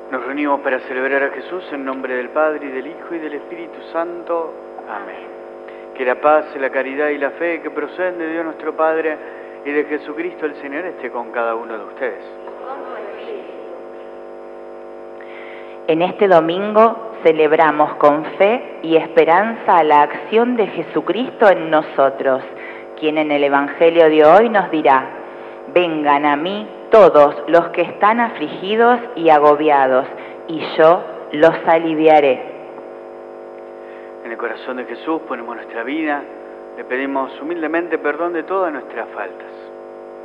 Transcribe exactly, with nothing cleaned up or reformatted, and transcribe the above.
Nos reunimos para celebrar a Jesús en nombre del Padre, y del Hijo, y del Espíritu Santo. Amén. Que la paz, la caridad y la fe que proceden de Dios nuestro Padre y de Jesucristo el Señor esté con cada uno de ustedes. En este domingo celebramos con fe y esperanza la acción de Jesucristo en nosotros, quien en el Evangelio de hoy nos dirá: vengan a mí todos los que están afligidos y agobiados, y yo los aliviaré. En el corazón de Jesús ponemos nuestra vida, le pedimos humildemente perdón de todas nuestras faltas.